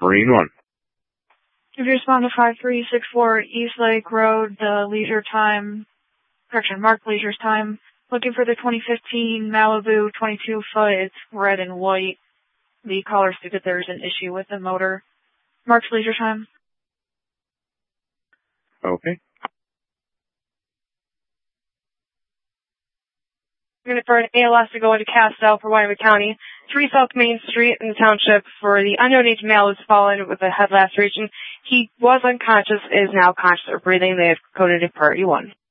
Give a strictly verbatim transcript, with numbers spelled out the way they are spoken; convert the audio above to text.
Marine one. If you respond to five three six four East Lake Road, the leisure time, correction, marked leisure's time, looking for the twenty fifteen Malibu twenty-two foot, it's red and white. The caller stated there's an issue with the motor. Marked leisure time. Okay. Unit for an A L S to go into Castell for Wyoming County. three South Main Street in the township for the unknown age male who's fallen with a head laceration. He was unconscious, is now conscious or breathing. They have coded it priority one.